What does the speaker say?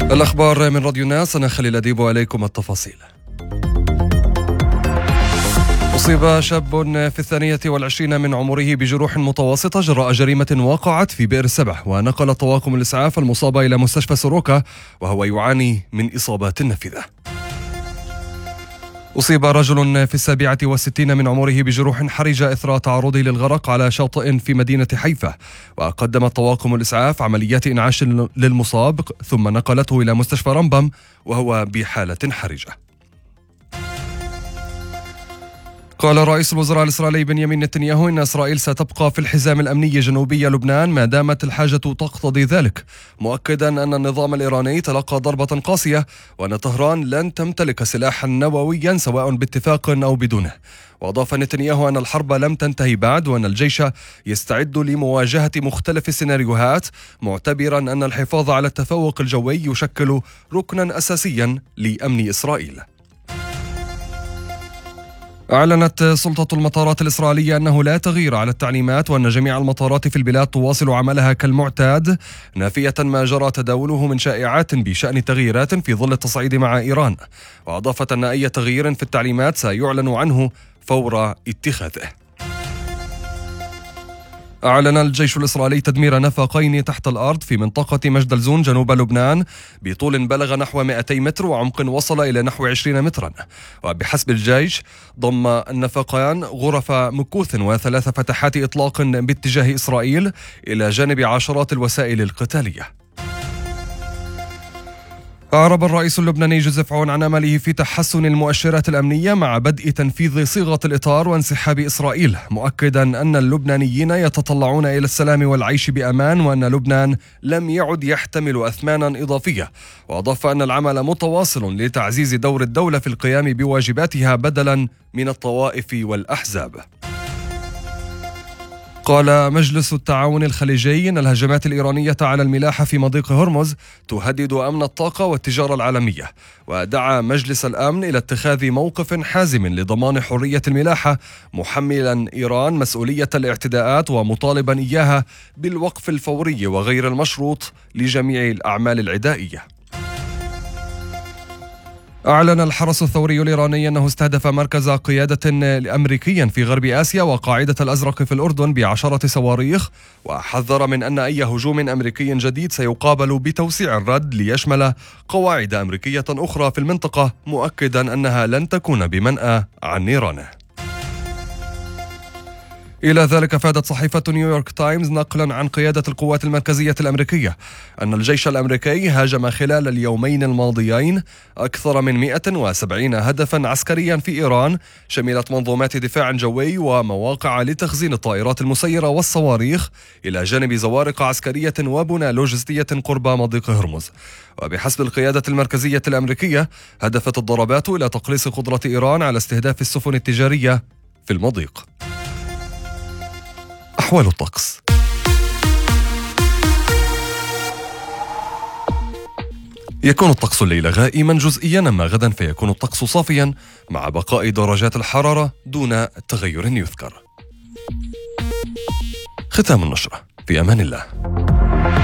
الأخبار من راديو الناس، أنا خليل أديب وعليكم التفاصيل. أصيب شاب في 22 من عمره بجروح متوسطة جراء جريمة وقعت في بئر السبع، ونقل طواقم الإسعاف المصاب إلى مستشفى سروكا وهو يعاني من إصابات نافذة. أصيب رجل في 67 من عمره بجروح حرجة إثر تعرضه للغرق على شاطئ في مدينة حيفا، وقدمت طواقم الإسعاف عمليات إنعاش للمصاب ثم نقلته إلى مستشفى رمبم وهو بحالة حرجة. قال رئيس الوزراء الإسرائيلي بنيامين نتنياهو إن إسرائيل ستبقى في الحزام الأمني جنوبي لبنان ما دامت الحاجة تقتضي ذلك، مؤكدا أن النظام الإيراني تلقى ضربة قاسية وأن طهران لن تمتلك سلاحا نوويا سواء باتفاق أو بدونه. وأضاف نتنياهو أن الحرب لم تنتهي بعد وأن الجيش يستعد لمواجهة مختلف السيناريوهات، معتبرا أن الحفاظ على التفوق الجوي يشكل ركنا أساسيا لأمن إسرائيل. أعلنت سلطة المطارات الإسرائيلية أنه لا تغيير على التعليمات وأن جميع المطارات في البلاد تواصل عملها كالمعتاد، نافية ما جرى تداوله من شائعات بشأن تغييرات في ظل التصعيد مع إيران. وأضافت أن أي تغيير في التعليمات سيعلن عنه فور اتخاذه. أعلن الجيش الإسرائيلي تدمير نفقين تحت الأرض في منطقة مجدلزون جنوب لبنان بطول بلغ نحو 200 متر وعمق وصل إلى نحو 20 مترا. وبحسب الجيش ضم النفقان غرف مكوث و3 فتحات إطلاق باتجاه إسرائيل إلى جانب عشرات الوسائل القتالية. أعرب الرئيس اللبناني جوزيف عون عن أمله في تحسن المؤشرات الأمنية مع بدء تنفيذ صيغة الإطار وانسحاب إسرائيل، مؤكدا أن اللبنانيين يتطلعون إلى السلام والعيش بأمان وأن لبنان لم يعد يحتمل أثمانا إضافية. وأضاف أن العمل متواصل لتعزيز دور الدولة في القيام بواجباتها بدلا من الطوائف والأحزاب. قال مجلس التعاون الخليجي إن الهجمات الإيرانية على الملاحة في مضيق هرمز تهدد أمن الطاقة والتجارة العالمية، ودعا مجلس الأمن إلى اتخاذ موقف حازم لضمان حرية الملاحة، محملا إيران مسؤولية الاعتداءات ومطالبا إياها بالوقف الفوري وغير المشروط لجميع الأعمال العدائية. أعلن الحرس الثوري الإيراني أنه استهدف مركز قيادة أمريكي في غرب آسيا وقاعدة الأزرق في الأردن ب10 صواريخ، وحذر من أن أي هجوم أمريكي جديد سيقابل بتوسيع الرد ليشمل قواعد أمريكية أخرى في المنطقة، مؤكدا أنها لن تكون بمنأى عن إيران. إلى ذلك أفادت صحيفة نيويورك تايمز نقلا عن قيادة القوات المركزية الأمريكية أن الجيش الأمريكي هاجم خلال اليومين الماضيين أكثر من 170 هدفا عسكريا في إيران، شملت منظومات دفاع جوي ومواقع لتخزين الطائرات المسيرة والصواريخ، إلى جانب زوارق عسكرية وبنى لوجستية قرب مضيق هرمز. وبحسب القيادة المركزية الأمريكية هدفت الضربات إلى تقليص قدرة إيران على استهداف السفن التجارية في المضيق. أحوال الطقس. يكون الطقس الليلة غائما جزئيا، أما غدا فيكون الطقس صافيا مع بقاء درجات الحرارة دون تغير يذكر. ختام النشرة، في أمان الله.